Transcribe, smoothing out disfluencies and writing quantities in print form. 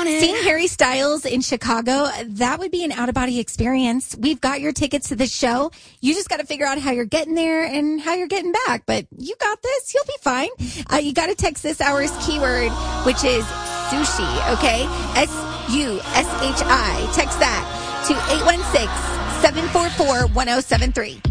it. Seeing Harry Styles in Chicago, that would be an out-of-body experience. We've got your tickets to the show. You just got to figure out how you're getting there and how you're getting back. But you got this. You'll be fine. You got to text this hour's keyword, which is sushi, okay? SUSHI. Text that to 816-744-1073.